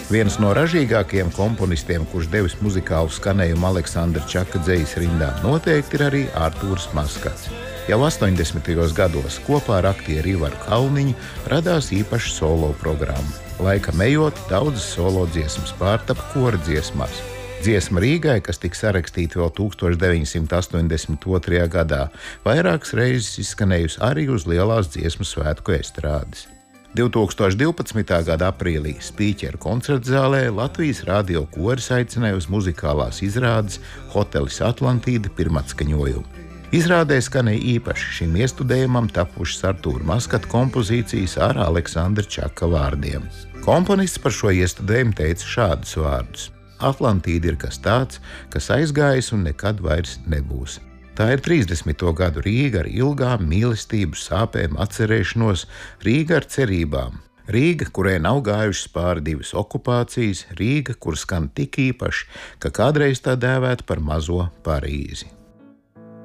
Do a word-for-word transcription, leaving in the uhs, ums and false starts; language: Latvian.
Viens no ražīgākajiem komponistiem, kurš devis muzikālu skanējumu Aleksandra Čaka dzejas rindām, noteikti ir arī Artūrs Maskats. Jau astoņdesmitajos gados kopā ar aktieru Ivaru Kalniņu radās īpaša solo programma. Laikam ejot, daudzas solo dziesmas pārtapa kora dziesmās. Dziesma Rīgai, kas tika sarakstīta vēl tūkstoš deviņsimt astoņdesmit otrajā gadā, vairākas reizes izskanējusi arī uz lielās dziesmu svētku estrādes. divtūkstoš divpadsmitā gada aprīlī Spīķeru koncertzālē Latvijas radio koris aicināja uz muzikālās izrādes Hotelis Atlantīda pirmatskaņojumu. Izrādē skanēja īpaši šim iestudējumam tapušas Artūra Maskata kompozīcijas ar Aleksandra Čaka vārdiem. Komponists par šo iestudējumu teica šādus vārdus: Atlantīda ir kas tāds, kas aizgājis un nekad vairs nebūs. Tā ir trīsdesmito gadu Rīga ar ilgām mīlestību, sāpēm, atcerēšanos, Rīga ar cerībām. Rīga, kurai nav gājušas pāri divas okupācijas, Rīga, kur skan tik īpaši, ka kādreiz tā dēvētu par mazo Parīzi.